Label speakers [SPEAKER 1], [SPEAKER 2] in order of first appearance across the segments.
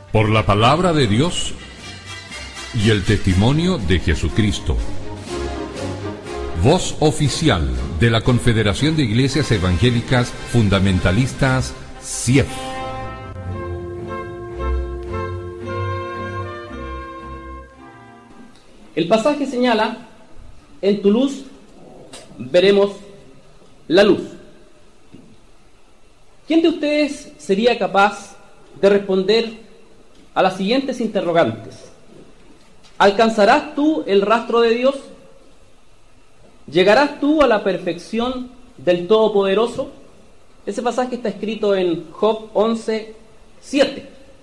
[SPEAKER 1] Por la palabra de Dios y el testimonio de Jesucristo. Voz oficial de la Confederación de Iglesias Evangélicas Fundamentalistas, CIEF.
[SPEAKER 2] El pasaje señala: en tu luz veremos la luz. ¿Quién de ustedes sería capaz de responder a las siguientes interrogantes? ¿Alcanzarás tú el rastro de Dios? ¿Llegarás tú a la perfección del Todopoderoso? Ese pasaje está escrito en Job 11:7.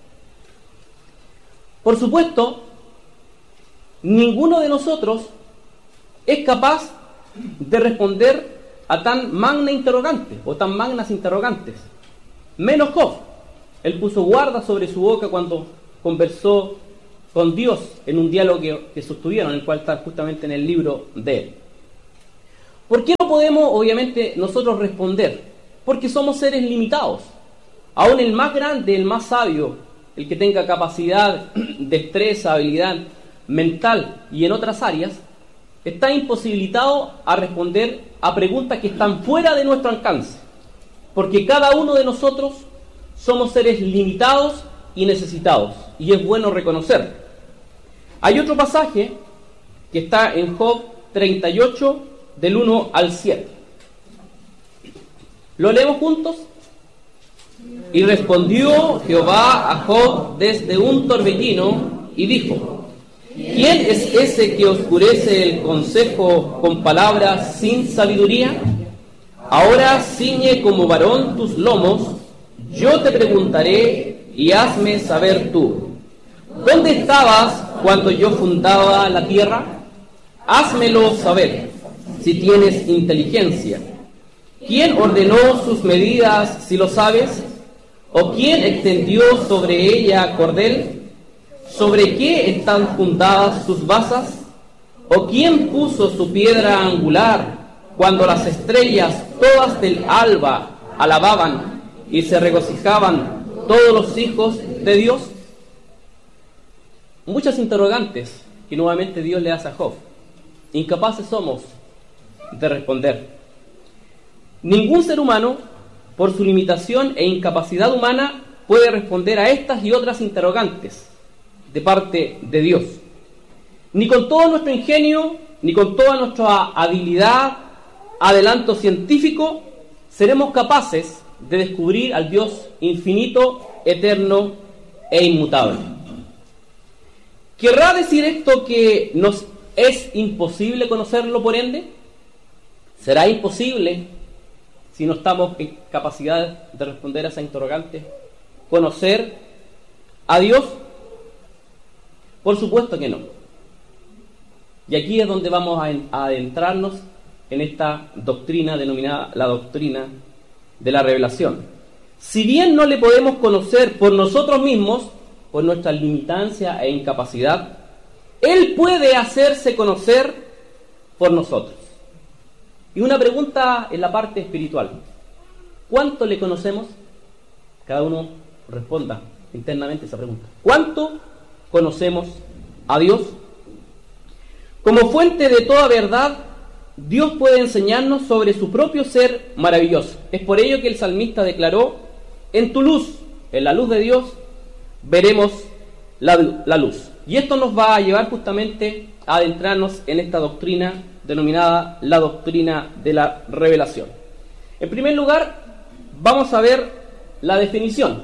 [SPEAKER 2] Por supuesto, ninguno de nosotros es capaz de responder a tan magna interrogante o tan magnas interrogantes, menos Job. Él puso guarda sobre su boca cuando conversó con Dios en un diálogo que sostuvieron, el cual está justamente en el libro de él. ¿Por qué no podemos, obviamente, nosotros responder? Porque somos seres limitados. Aún el más grande, el más sabio, el que tenga capacidad, destreza, habilidad mental y en otras áreas, está imposibilitado a responder a preguntas que están fuera de nuestro alcance. Porque cada uno de nosotros somos seres limitados y necesitados. Y es bueno reconocerlo. Hay otro pasaje que está en Job 38, del 1 al 7. ¿Lo leemos juntos? Y respondió Jehová a Job desde un torbellino y dijo: ¿quién es ese que oscurece el consejo con palabras sin sabiduría? Ahora ciñe como varón tus lomos, yo te preguntaré y hazme saber tú. ¿Dónde estabas cuando yo fundaba la tierra? Házmelo saber, si tienes inteligencia. ¿Quién ordenó sus medidas, si lo sabes? ¿O quién extendió sobre ella cordel? ¿Sobre qué están fundadas sus basas? ¿O quién puso su piedra angular cuando las estrellas todas del alba alababan y se regocijaban todos los hijos de Dios? Muchas interrogantes que nuevamente Dios le hace a Job. Incapaces somos de responder. Ningún ser humano, por su limitación e incapacidad humana, puede responder a estas y otras interrogantes de parte de Dios. Ni con todo nuestro ingenio, ni con toda nuestra habilidad, adelanto científico, seremos capaces de descubrir al Dios infinito, eterno e inmutable. ¿Querrá decir esto que nos es imposible conocerlo por ende? ¿Será imposible, si no estamos en capacidad de responder a esa interrogante, conocer a Dios? Por supuesto que no. Y aquí es donde vamos a adentrarnos en esta doctrina denominada la doctrina de la revelación. Si bien no le podemos conocer por nosotros mismos, por nuestra limitancia e incapacidad, Él puede hacerse conocer por nosotros. Y una pregunta en la parte espiritual: ¿cuánto le conocemos? Cada uno responda internamente esa pregunta. ¿Cuánto conocemos a Dios? Como fuente de toda verdad, Dios puede enseñarnos sobre su propio ser maravilloso. Es por ello que el salmista declaró: en tu luz, en la luz de Dios, veremos la luz. Y esto nos va a llevar justamente a adentrarnos en esta doctrina denominada la doctrina de la revelación. En primer lugar, vamos a ver la definición.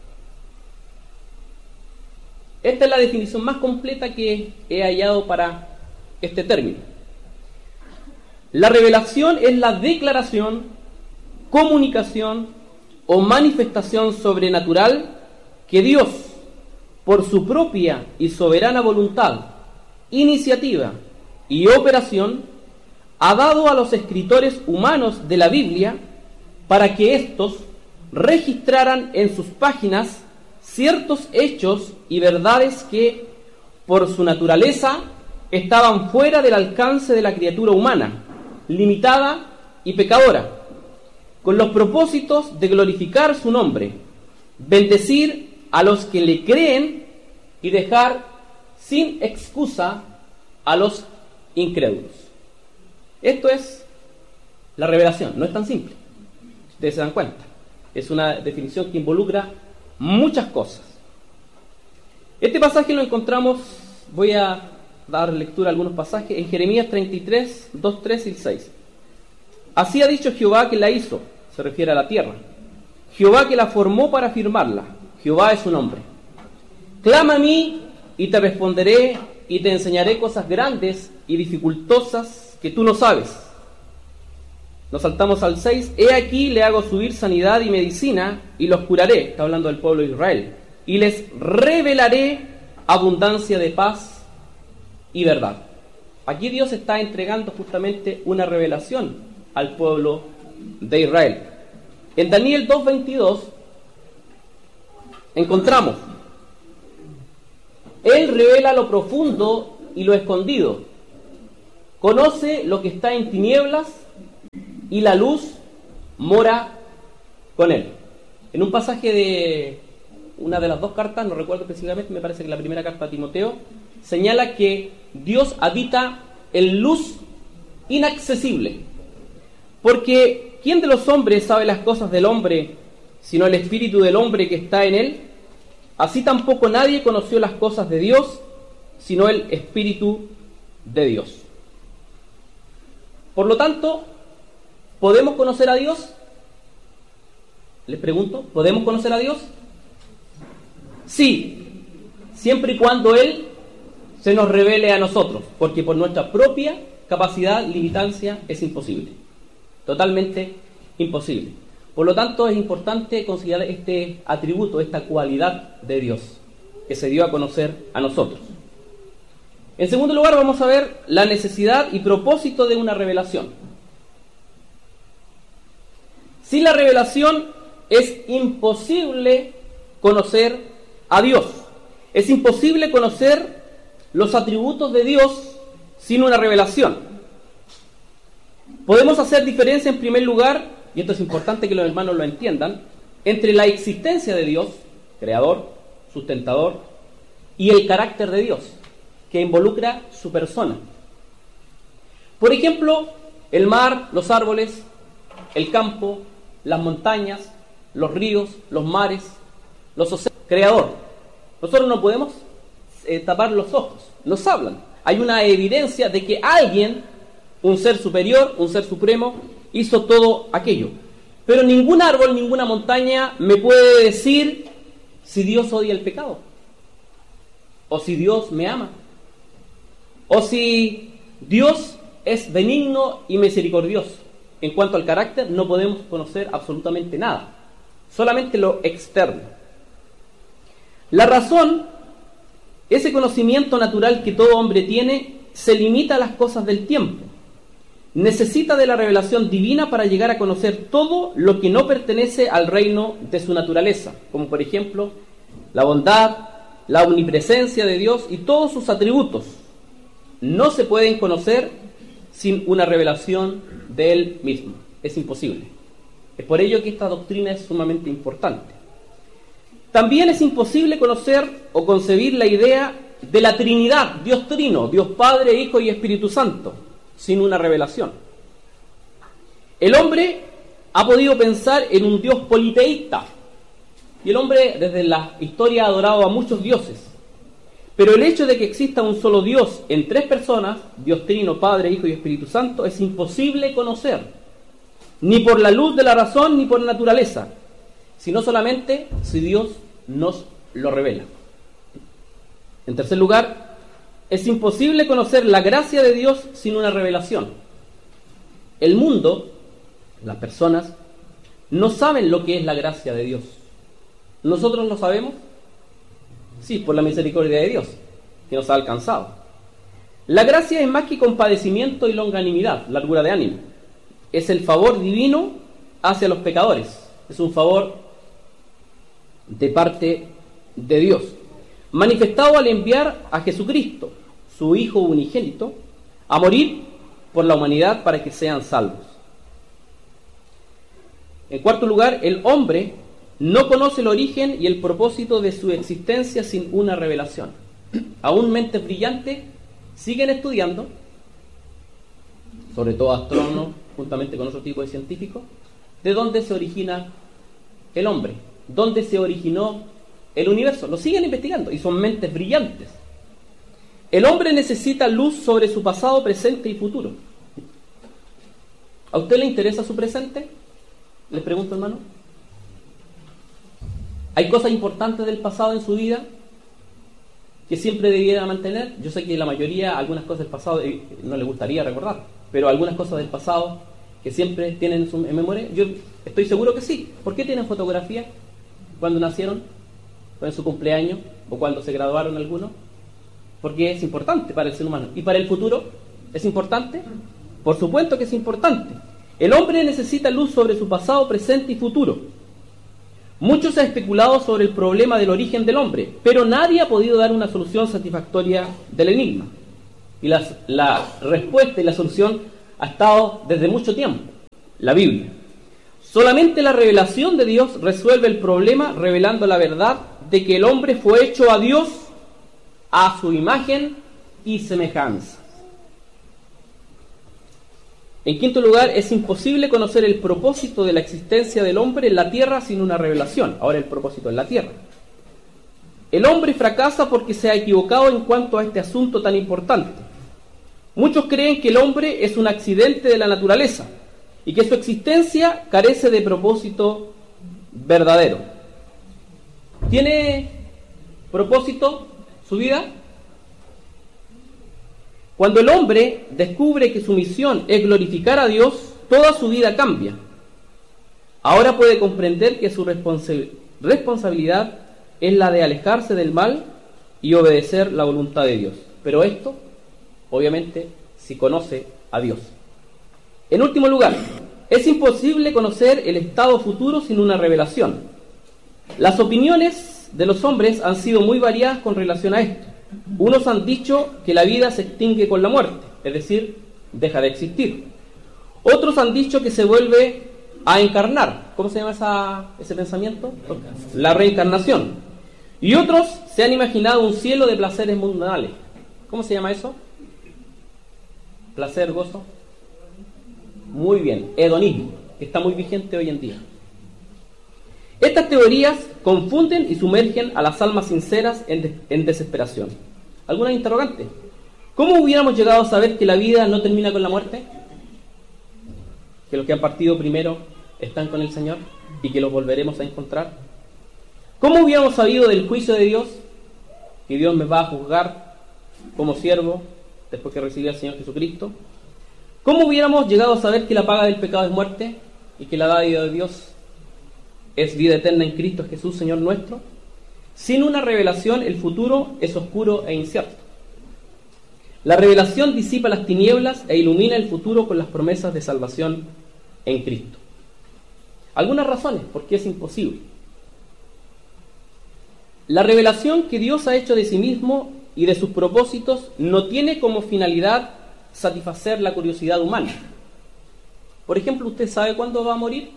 [SPEAKER 2] Esta es la definición más completa que he hallado para este término. La revelación es la declaración, comunicación o manifestación sobrenatural que Dios, por su propia y soberana voluntad, iniciativa y operación, ha dado a los escritores humanos de la Biblia para que éstos registraran en sus páginas ciertos hechos y verdades que, por su naturaleza, estaban fuera del alcance de la criatura humana, limitada y pecadora, con los propósitos de glorificar su nombre, bendecir a los que le creen y dejar sin excusa a los incrédulos. Esto es la revelación, no es tan simple. Ustedes se dan cuenta. Es una definición que involucra muchas cosas. Este pasaje lo encontramos, voy a dar lectura a algunos pasajes, en Jeremías 33, 2, 3 y 6. Así ha dicho Jehová que la hizo, se refiere a la tierra. Jehová que la formó para firmarla. Jehová es su nombre. Clama a mí y te responderé y te enseñaré cosas grandes y dificultosas que tú no sabes. Nos saltamos al 6. He aquí le hago subir sanidad y medicina y los curaré. Está hablando del pueblo de Israel. Y les revelaré abundancia de paz y verdad. Aquí Dios está entregando justamente una revelación al pueblo de Israel. En Daniel 2:22 encontramos: Él revela lo profundo y lo escondido, conoce lo que está en tinieblas y la luz mora con él. En un pasaje de una de las dos cartas, no recuerdo específicamente, me parece que la primera carta a Timoteo, señala que Dios habita en luz inaccesible. Porque ¿quién de los hombres sabe las cosas del hombre, sino el espíritu del hombre que está en él? Así tampoco nadie conoció las cosas de Dios, sino el espíritu de Dios. Por lo tanto, ¿podemos conocer a Dios? Les pregunto, ¿podemos conocer a Dios? Sí, siempre y cuando Él se nos revele a nosotros, porque por nuestra propia capacidad, limitancia, es imposible. Totalmente imposible. Por lo tanto, es importante considerar este atributo, esta cualidad de Dios, que se dio a conocer a nosotros. En segundo lugar, vamos a ver la necesidad y propósito de una revelación. Sin la revelación es imposible conocer a Dios. Es imposible conocer los atributos de Dios sin una revelación. Podemos hacer diferencia en primer lugar, y esto es importante que los hermanos lo entiendan, entre la existencia de Dios, creador, sustentador, y el carácter de Dios, que involucra su persona. Por ejemplo, el mar, los árboles, el campo, las montañas, los ríos, los mares, los océanos. Creador. Nosotros no podemos tapar los ojos, nos hablan. Hay una evidencia de que alguien, un ser superior, un ser supremo, hizo todo aquello. Pero ningún árbol, ninguna montaña me puede decir si Dios odia el pecado, o si Dios me ama, o si Dios es benigno y misericordioso. En cuanto al carácter, no podemos conocer absolutamente nada, solamente lo externo. La razón, ese conocimiento natural que todo hombre tiene, se limita a las cosas del tiempo. Necesita de la revelación divina para llegar a conocer todo lo que no pertenece al reino de su naturaleza, como por ejemplo la bondad, la omnipresencia de Dios y todos sus atributos. No se pueden conocer sin una revelación de Él mismo. Es imposible. Es por ello que esta doctrina es sumamente importante. También es imposible conocer o concebir la idea de la Trinidad, Dios Trino, Dios Padre, Hijo y Espíritu Santo, sin una revelación. El hombre ha podido pensar en un Dios politeísta, y el hombre desde la historia ha adorado a muchos dioses. Pero el hecho de que exista un solo Dios en tres personas, Dios Trino, Padre, Hijo y Espíritu Santo, es imposible conocer, ni por la luz de la razón ni por la naturaleza, sino solamente si Dios nos lo revela. En tercer lugar, es imposible conocer la gracia de Dios sin una revelación. El mundo, las personas, no saben lo que es la gracia de Dios. ¿Nosotros lo sabemos? Sí, por la misericordia de Dios, que nos ha alcanzado. La gracia es más que compadecimiento y longanimidad, largura de ánimo. Es el favor divino hacia los pecadores. Es un favor de parte de Dios, manifestado al enviar a Jesucristo, su Hijo unigénito, a morir por la humanidad para que sean salvos. En cuarto lugar, el hombre no conoce el origen y el propósito de su existencia sin una revelación. Aún mentes brillantes siguen estudiando, sobre todo astrónomos, juntamente con otro tipo de científicos, de dónde se origina el hombre, dónde se originó el universo. Lo siguen investigando y son mentes brillantes. El hombre necesita luz sobre su pasado, presente y futuro. ¿A usted le interesa su presente? Les pregunto, hermano. ¿Hay cosas importantes del pasado en su vida que siempre debiera mantener? Yo sé que la mayoría, algunas cosas del pasado no le gustaría recordar, pero algunas cosas del pasado que siempre tienen en memoria, yo estoy seguro que sí. ¿Por qué tienen fotografías cuando nacieron, o en su cumpleaños, o cuando se graduaron algunos? Porque es importante para el ser humano. ¿Y para el futuro es importante? Por supuesto que es importante. El hombre necesita luz sobre su pasado, presente y futuro. Mucho se ha especulado sobre el problema del origen del hombre, pero nadie ha podido dar una solución satisfactoria del enigma. Y la respuesta y la solución ha estado desde mucho tiempo: la Biblia. Solamente la revelación de Dios resuelve el problema, revelando la verdad de que el hombre fue hecho a Dios a su imagen y semejanza. En quinto lugar, es imposible conocer el propósito de la existencia del hombre en la tierra sin una revelación. Ahora, el propósito en la tierra. El hombre fracasa porque se ha equivocado en cuanto a este asunto tan importante. Muchos creen que el hombre es un accidente de la naturaleza y que su existencia carece de propósito verdadero. ¿Tiene propósito su vida? Cuando el hombre descubre que su misión es glorificar a Dios, toda su vida cambia. Ahora puede comprender que su responsabilidad es la de alejarse del mal y obedecer la voluntad de Dios. Pero esto, obviamente, si conoce a Dios. En último lugar, es imposible conocer el estado futuro sin una revelación. Las opiniones de los hombres han sido muy variadas con relación a esto. Unos han dicho que la vida se extingue con la muerte, es decir, deja de existir. Otros han dicho que se vuelve a encarnar. ¿Cómo se llama ese pensamiento? La reencarnación. Y otros se han imaginado un cielo de placeres mundanales. ¿Cómo se llama eso? Placer, gozo. Muy bien, hedonismo, que está muy vigente hoy en día. Estas teorías confunden y sumergen a las almas sinceras en desesperación. ¿Alguna interrogante? ¿Cómo hubiéramos llegado a saber que la vida no termina con la muerte? ¿Que los que han partido primero están con el Señor y que los volveremos a encontrar? ¿Cómo hubiéramos sabido del juicio de Dios? Que Dios me va a juzgar como siervo después que recibí al Señor Jesucristo. ¿Cómo hubiéramos llegado a saber que la paga del pecado es muerte y que la dádiva de Dios es vida eterna en Cristo Jesús, Señor nuestro? Sin una revelación, el futuro es oscuro e incierto. La revelación disipa las tinieblas e ilumina el futuro con las promesas de salvación en Cristo. Algunas razones por qué es imposible. La revelación que Dios ha hecho de sí mismo y de sus propósitos no tiene como finalidad satisfacer la curiosidad humana. Por ejemplo, ¿usted sabe cuándo va a morir?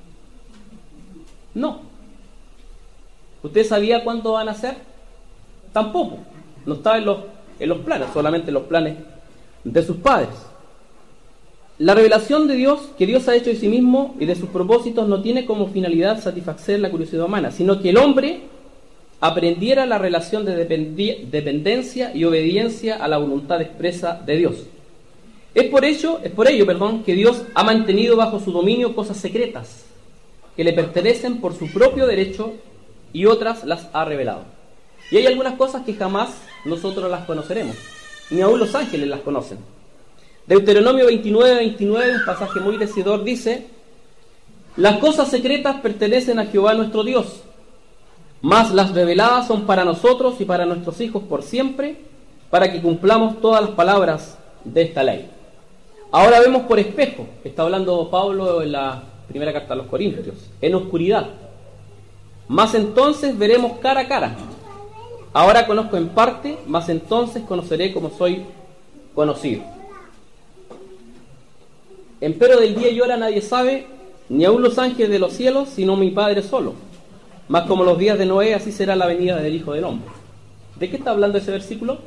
[SPEAKER 2] No. ¿Usted sabía cuándo va a nacer? Tampoco. No estaba en los planes, solamente en los planes de sus padres. La revelación de Dios, que Dios ha hecho de sí mismo y de sus propósitos, no tiene como finalidad satisfacer la curiosidad humana, sino que el hombre aprendiera la relación de dependencia y obediencia a la voluntad expresa de Dios. Es por ello, que Dios ha mantenido bajo su dominio cosas secretas que le pertenecen por su propio derecho y otras las ha revelado. Y hay algunas cosas que jamás nosotros las conoceremos, ni aún los ángeles las conocen. Deuteronomio 29:29, un pasaje muy decidor, dice: las cosas secretas pertenecen a Jehová nuestro Dios, mas las reveladas son para nosotros y para nuestros hijos por siempre, para que cumplamos todas las palabras de esta ley. Ahora vemos por espejo, está hablando Pablo en la primera carta a los Corintios, en oscuridad. Mas entonces veremos cara a cara. Ahora conozco en parte, mas entonces conoceré como soy conocido. Empero del día y hora nadie sabe, ni aun los ángeles de los cielos, sino mi Padre solo. Mas como los días de Noé, así será la venida del Hijo del Hombre. ¿De qué está hablando ese versículo?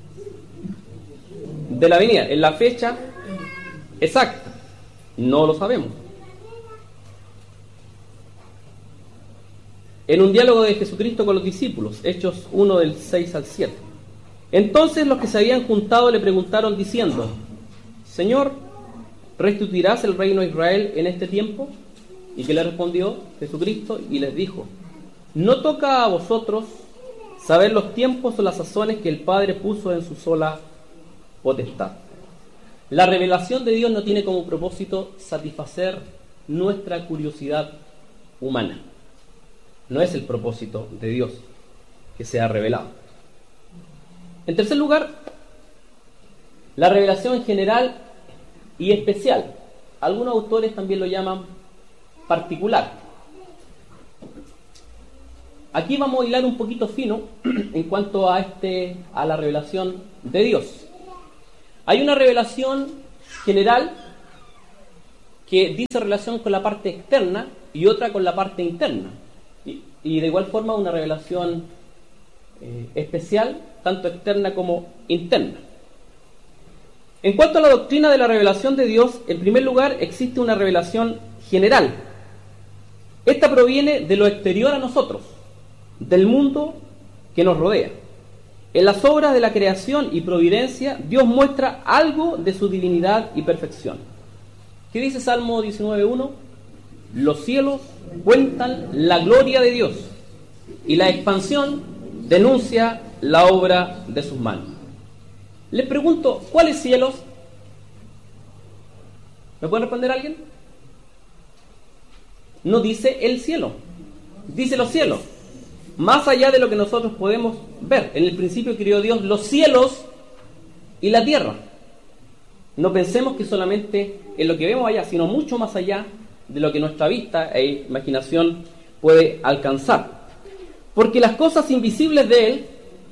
[SPEAKER 2] De la venida. En la fecha exacta no lo sabemos. En un diálogo de Jesucristo con los discípulos, Hechos 1 del 6 al 7. Entonces los que se habían juntado le preguntaron diciendo: Señor, ¿restituirás el reino a Israel en este tiempo? ¿Y qué le respondió Jesucristo? Y les dijo: no toca a vosotros saber los tiempos o las sazones que el Padre puso en su sola potestad. La revelación de Dios no tiene como propósito satisfacer nuestra curiosidad humana. No es el propósito de Dios que sea revelado. En tercer lugar, la revelación general y especial. Algunos autores también lo llaman particular. Aquí vamos a hilar un poquito fino en cuanto a la revelación de Dios. Hay una revelación general que dice relación con la parte externa y otra con la parte interna. Y de igual forma una revelación especial, tanto externa como interna. En cuanto a la doctrina de la revelación de Dios, en primer lugar existe una revelación general. Esta proviene de lo exterior a nosotros, del mundo que nos rodea. En las obras de la creación y providencia, Dios muestra algo de su divinidad y perfección. ¿Qué dice Salmo 19:1? Los cielos cuentan la gloria de Dios y la expansión denuncia la obra de sus manos. Les pregunto, ¿cuáles cielos? ¿Me puede responder alguien? No dice el cielo, dice los cielos. Más allá de lo que nosotros podemos ver. En el principio creó Dios los cielos y la tierra. No pensemos que solamente en lo que vemos allá, sino mucho más allá de lo que nuestra vista e imaginación puede alcanzar. Porque las cosas invisibles de Él,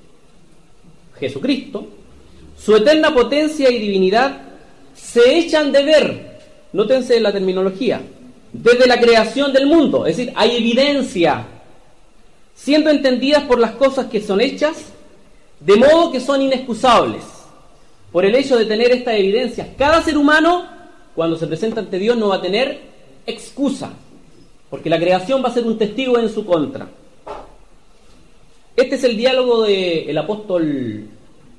[SPEAKER 2] Jesucristo, su eterna potencia y divinidad, se echan de ver. Nótense la terminología. Desde la creación del mundo. Es decir, hay evidencia, siendo entendidas por las cosas que son hechas, de modo que son inexcusables. Por el hecho de tener esta evidencia, cada ser humano, cuando se presenta ante Dios, no va a tener excusa, porque la creación va a ser un testigo en su contra. Este es el diálogo del apóstol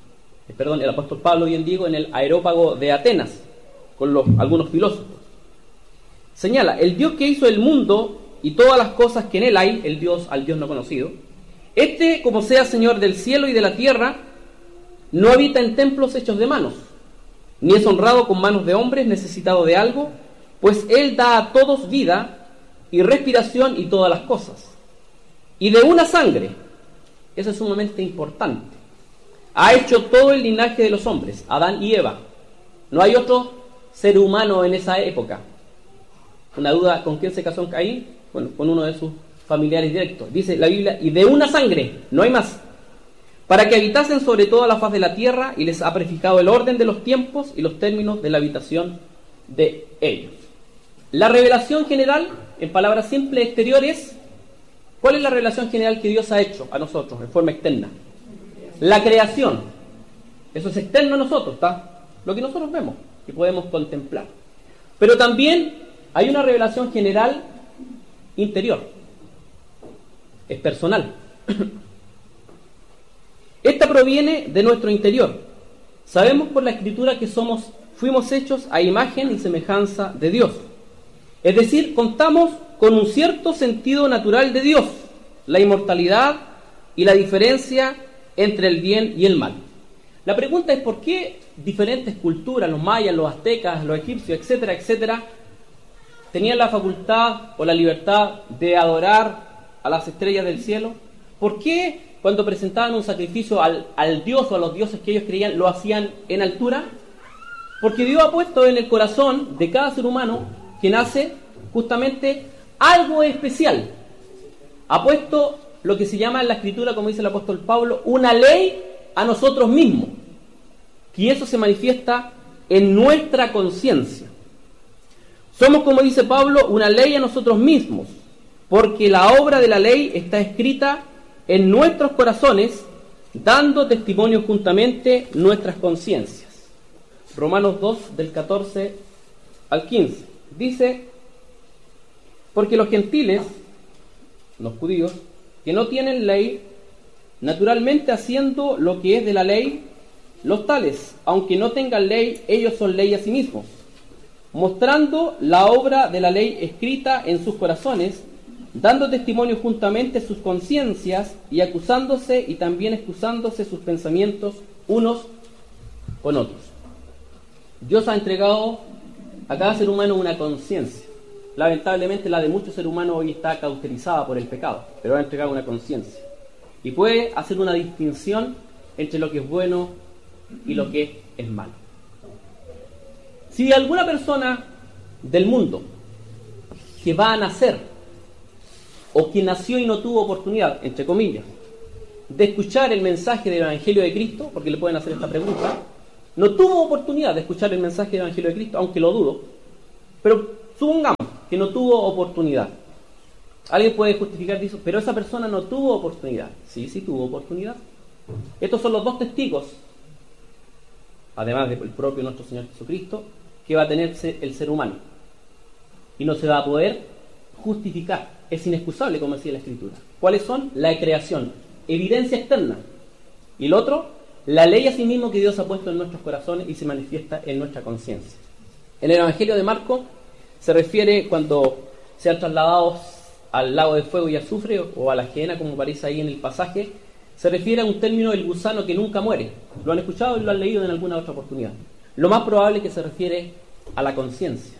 [SPEAKER 2] Pablo, bien digo, en el Areópago de Atenas, con algunos filósofos. Señala: el Dios que hizo el mundo y todas las cosas que en él hay, el Dios al Dios no conocido, como sea Señor del cielo y de la tierra, no habita en templos hechos de manos, ni es honrado con manos de hombres, necesitado de algo, pues Él da a todos vida y respiración y todas las cosas. Y de una sangre, eso es sumamente importante, ha hecho todo el linaje de los hombres, Adán y Eva. No hay otro ser humano en esa época. Una duda, ¿con quién se casó Caín? Bueno, con uno de sus familiares directos. Dice la Biblia: y de una sangre, no hay más, para que habitasen sobre toda la faz de la tierra, y les ha prefijado el orden de los tiempos y los términos de la habitación de ellos. La revelación general, en palabras simples exteriores, ¿cuál es la revelación general que Dios ha hecho a nosotros en forma externa? La creación. Eso es externo a nosotros, ¿está? Lo que nosotros vemos y podemos contemplar. Pero también hay una revelación general interior. Es personal. Esta proviene de nuestro interior. Sabemos por la Escritura que fuimos hechos a imagen y semejanza de Dios. Es decir, contamos con un cierto sentido natural de Dios, la inmortalidad y la diferencia entre el bien y el mal. La pregunta es: ¿por qué diferentes culturas, los mayas, los aztecas, los egipcios, etcétera, etcétera, tenían la facultad o la libertad de adorar a las estrellas del cielo? ¿Por qué cuando presentaban un sacrificio al dios o a los dioses que ellos creían, lo hacían en altura? Porque Dios ha puesto en el corazón de cada ser humano que nace justamente algo especial. Ha puesto lo que se llama en la Escritura, como dice el apóstol Pablo, una ley a nosotros mismos. Y eso se manifiesta en nuestra conciencia. Somos, como dice Pablo, una ley a nosotros mismos, porque la obra de la ley está escrita en nuestros corazones, dando testimonio juntamente nuestras conciencias. Romanos 2, del 14 al 15. Dice, porque los gentiles, los judíos, que no tienen ley, naturalmente haciendo lo que es de la ley, los tales, aunque no tengan ley, ellos son ley a sí mismos, mostrando la obra de la ley escrita en sus corazones, dando testimonio juntamente sus conciencias y acusándose y también excusándose sus pensamientos unos con otros. Dios ha entregado a cada ser humano una conciencia. Lamentablemente la de muchos seres humanos hoy está cauterizada por el pecado, pero ha entregado una conciencia. Y puede hacer una distinción entre lo que es bueno y lo que es malo. Si alguna persona del mundo que va a nacer, o que nació y no tuvo oportunidad, entre comillas, de escuchar el mensaje del Evangelio de Cristo, porque le pueden hacer esta pregunta, no tuvo oportunidad de escuchar el mensaje del Evangelio de Cristo, aunque lo dudo, pero supongamos que no tuvo oportunidad. Alguien puede justificar eso, pero esa persona no tuvo oportunidad. Sí, sí tuvo oportunidad. Estos son los dos testigos, además del propio nuestro Señor Jesucristo, que va a tener el ser humano. Y no se va a poder justificar. Es inexcusable, como decía la Escritura. ¿Cuáles son? La creación, evidencia externa. Y el otro, la ley a sí mismo que Dios ha puesto en nuestros corazones y se manifiesta en nuestra conciencia. En el Evangelio de Marcos se refiere cuando sean trasladados al lago de fuego y azufre o a la gehenna, como aparece ahí en el pasaje, se refiere a un término del gusano que nunca muere. Lo han escuchado y lo han leído en alguna otra oportunidad. Lo más probable es que se refiere a la conciencia.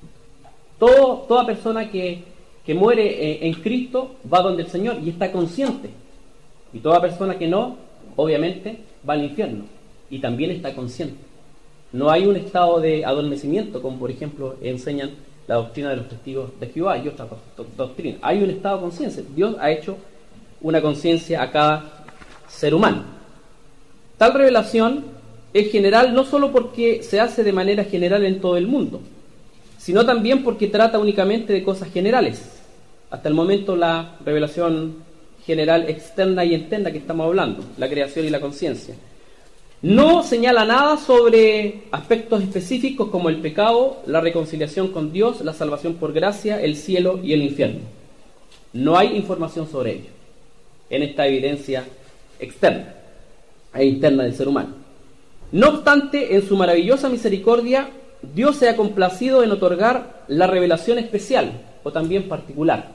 [SPEAKER 2] Toda persona que muere en Cristo va donde el Señor y está consciente. Y toda persona que no, obviamente, va al infierno y también está consciente. No hay un estado de adormecimiento, como por ejemplo enseñan la doctrina de los testigos de Jehová y otras doctrinas. Hay un estado de conciencia. Dios ha hecho una conciencia a cada ser humano. Tal revelación es general no solo porque se hace de manera general en todo el mundo, sino también porque trata únicamente de cosas generales. Hasta el momento la revelación general externa y interna que estamos hablando, la creación y la conciencia, no señala nada sobre aspectos específicos como el pecado, la reconciliación con Dios, la salvación por gracia, el cielo y el infierno. No hay información sobre ello en esta evidencia externa e interna del ser humano. No obstante, en su maravillosa misericordia, Dios se ha complacido en otorgar la revelación especial o también particular.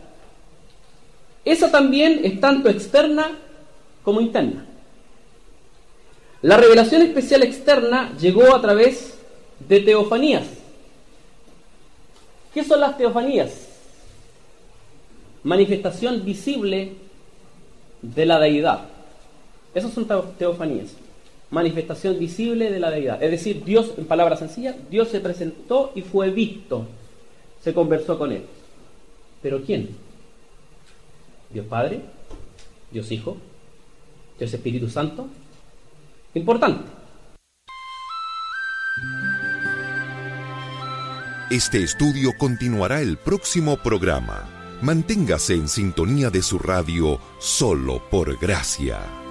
[SPEAKER 2] Esa también es tanto externa como interna. La revelación especial externa llegó a través de teofanías. ¿Qué son las teofanías? Manifestación visible de la deidad. Esas son teofanías. Manifestación visible de la deidad. Es decir, Dios, en palabras sencillas, Dios se presentó y fue visto. Se conversó con él. ¿Pero quién? ¿Dios Padre? ¿Dios Hijo? ¿Dios Espíritu Santo? Importante.
[SPEAKER 3] Este estudio continuará el próximo programa. Manténgase en sintonía de su radio Solo por Gracia.